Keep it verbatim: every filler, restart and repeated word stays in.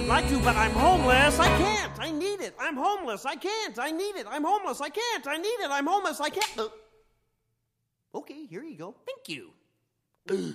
I'd like to, but I'm homeless. I can't. I need it. I'm homeless. I can't. I need it. I'm homeless. I can't. I need it. I'm homeless. I can't. Uh, okay, here you go. Thank you.